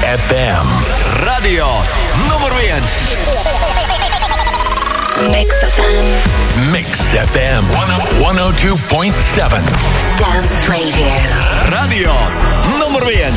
FM. Radio nummer 1. Mix FM. Mix FM 102.7. Dance Radio. Radio nummer 1.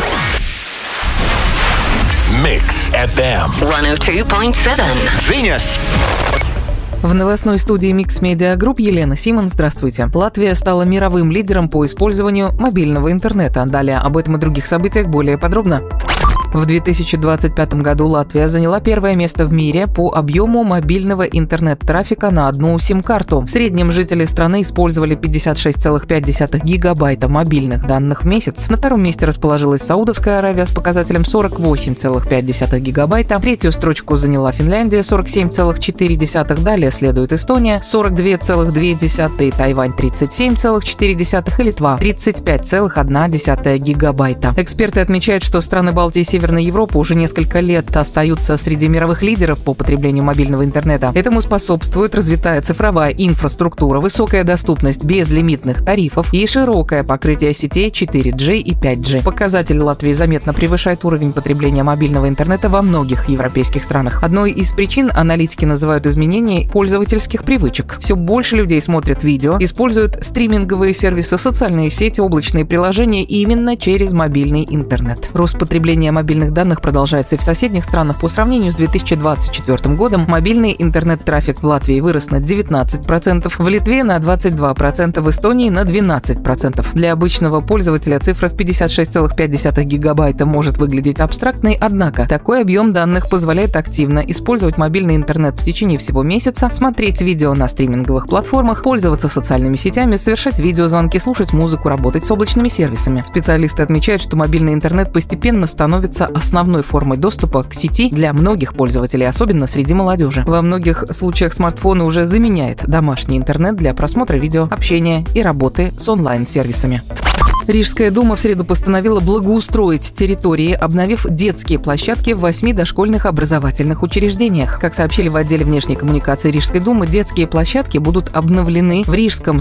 Mix FM 102.7. Venus. В новостной студии Mix Media Group Елена Симон. Здравствуйте. Латвия стала мировым лидером по использованию мобильного интернета. Далее об этом и других событиях более подробно. В 2025 году Латвия заняла первое место в мире по объему мобильного интернет-трафика на одну сим-карту. В среднем жители страны использовали 56,5 гигабайта мобильных данных в месяц. На втором месте расположилась Саудовская Аравия с показателем 48,5 гигабайта. Третью строчку заняла Финляндия 47,4. Далее следует Эстония 42,2, Тайвань 37,4 и Литва 35,1 гигабайта. Эксперты отмечают, что страны Балтии и Северной Европы уже несколько лет остаются среди мировых лидеров по потреблению мобильного интернета. Этому способствует развитая цифровая инфраструктура, высокая доступность безлимитных тарифов и широкое покрытие сетей 4G и 5G. Показатель Латвии заметно превышает уровень потребления мобильного интернета во многих европейских странах. Одной из причин аналитики называют изменение пользовательских привычек. Все больше людей смотрят видео, используют стриминговые сервисы, социальные сети, облачные приложения именно через мобильный интернет. Рост потребления мобильных данных продолжается и в соседних странах. По сравнению с 2024 годом мобильный интернет-трафик в Латвии вырос на 19%, в Литве на 22%, в Эстонии на 12%. Для обычного пользователя цифра в 56,5 гигабайта может выглядеть абстрактной, однако такой объем данных позволяет активно использовать мобильный интернет в течение всего месяца, смотреть видео на стриминговых платформах, пользоваться социальными сетями, совершать видеозвонки, слушать музыку, работать с облачными сервисами. Специалисты отмечают, что мобильный интернет постепенно становится основной формой доступа к сети для многих пользователей, особенно среди молодежи. Во многих случаях смартфоны уже заменяет домашний интернет для просмотра видео, общения и работы с онлайн-сервисами. Рижская дума в среду постановила благоустроить территории, обновив детские площадки в 8 дошкольных образовательных учреждениях. Как сообщили в отделе внешней коммуникации Рижской думы, детские площадки будут обновлены в Рижском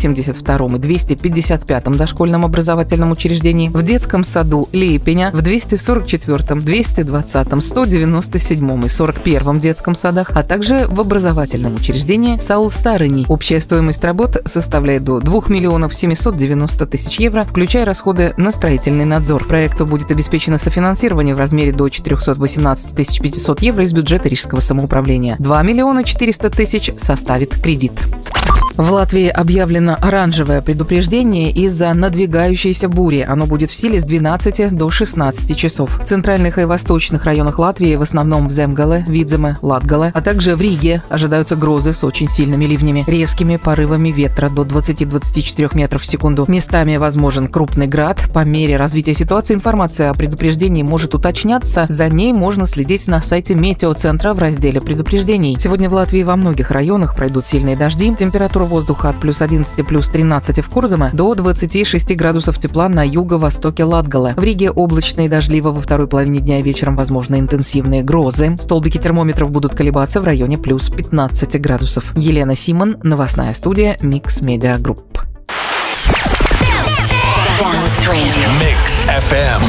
182 и 255 дошкольном образовательном учреждении, в детском саду Лейпеня, в 244, 220, 197 и 41 детском садах, а также в образовательном учреждении Саул-Старыни. Общая стоимость работ составляет до 2 миллионов 790 тысяч евро, включая расходы на строительный надзор. Проекту будет обеспечено софинансирование в размере до 418 500 евро из бюджета Рижского самоуправления. 2 миллиона 400 тысяч составит кредит. В Латвии объявлено оранжевое предупреждение из-за надвигающейся бури. Оно будет в силе с 12 до 16 часов. В центральных и восточных районах Латвии, в основном в Земгале, Видземе, Латгале, а также в Риге, ожидаются грозы с очень сильными ливнями, резкими порывами ветра до 20-24 метров в секунду. Местами возможен крупный град. По мере развития ситуации информация о предупреждении может уточняться. За ней можно следить на сайте метеоцентра в разделе предупреждений. Сегодня в Латвии во многих районах пройдут сильные дожди. Температура воздуха от плюс 11, плюс 13 в Курзаме до 26 градусов тепла на юго-востоке Латгале. В Риге облачно и дождливо, во второй половине дня и вечером возможны интенсивные грозы. Столбики термометров будут колебаться в районе плюс 15 градусов. Елена Симон, новостная студия Mix Media Group. Mix FM